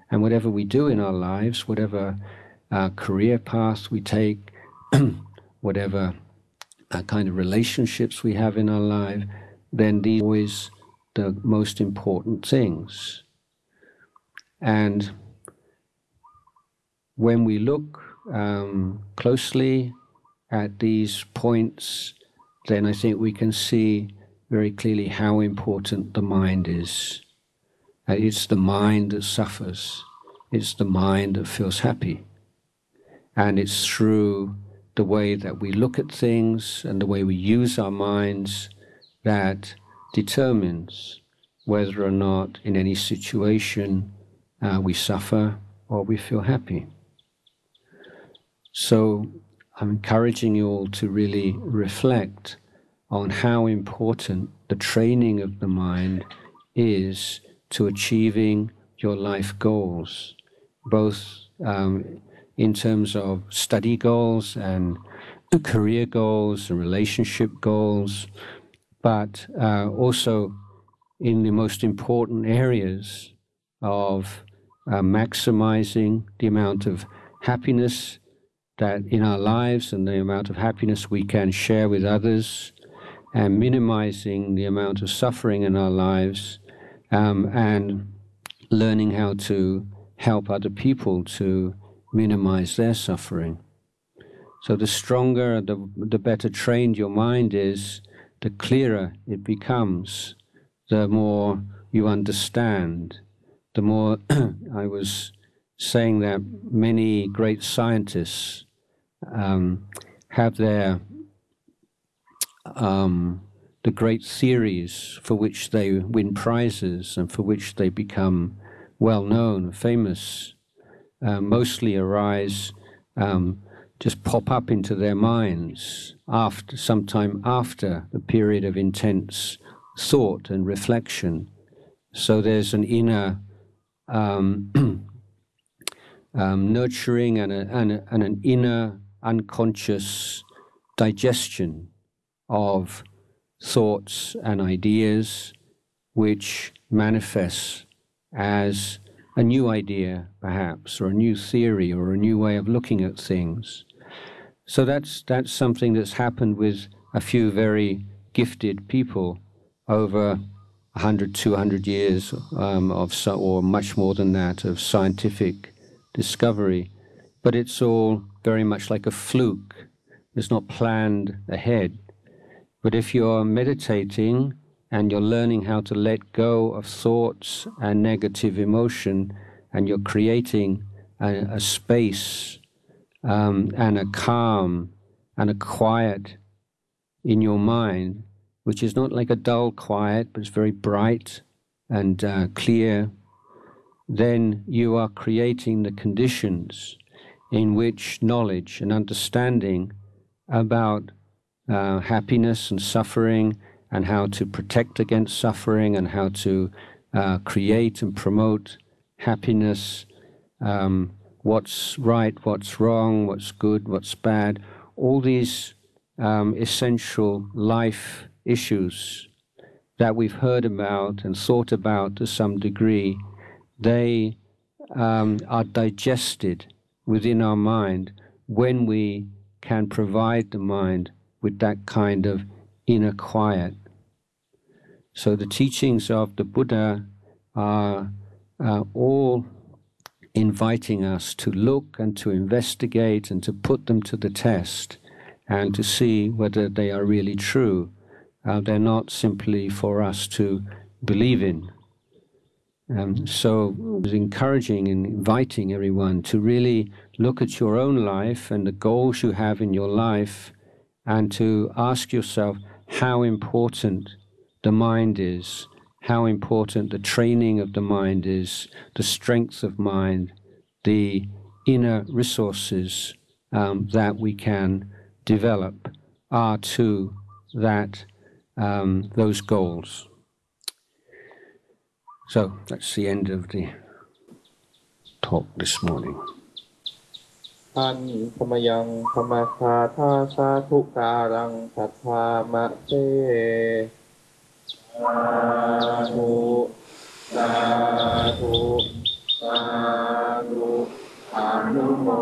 And whatever we do in our lives, whatever career path we take, whatever kind of relationships we have in our life, then these are always the most important things. And when we look closely at these points, then I think we can see very clearly how important the mind is. It's the mind that suffers. It's the mind that feels happy. And it's through the way that we look at things and the way we use our minds that determines whether or not in any situation we suffer or we feel happy. So I'm encouraging you all to really reflect on how important the training of the mind is to achieving your life goals, both in terms of study goals and career goals and relationship goals, but also in the most important areas of maximizing the amount of happiness that in our lives and the amount of happiness we can share with others, and minimizing the amount of suffering in our lives, and learning how to help other people to minimize their suffering. So the stronger, the better trained your mind is, the clearer it becomes, the more you understand, the more I was saying that many great scientists have their the great theories for which they win prizes and for which they become well known, famous, mostly arise, just pop up into their minds sometime after the period of intense thought and reflection. So there's an inner nurturing and an inner unconscious digestion of thoughts and ideas which manifests as a new idea, perhaps, or a new theory, or a new way of looking at things. So that's something that's happened with a few very gifted people over 100, 200 years or much more than that, of scientific discovery. But it's all very much like a fluke. It's not planned ahead. But if you're meditating and you're learning how to let go of thoughts and negative emotion, and you're creating a space and a calm and a quiet in your mind, which is not like a dull quiet, but it's very bright and clear, then you are creating the conditions in which knowledge and understanding about happiness and suffering, and how to protect against suffering, and how to create and promote happiness, what's right, what's wrong, what's good, what's bad, all these essential life issues that we've heard about and thought about to some degree, they are digested within our mind when we can provide the mind with that kind of inner quiet. So the teachings of the Buddha are all inviting us to look and to investigate and to put them to the test and to see whether they are really true. They're not simply for us to believe in. So I was encouraging and inviting everyone to really look at your own life and the goals you have in your life, and to ask yourself how important the mind is, how important the training of the mind is, the strength of mind, the inner resources that we can develop are to that those goals. So that's the end of the talk this morning. อันธรรมยังธรรมคาทาสาธุการังสัทธามะเตสาธุสาธุสาอนุโม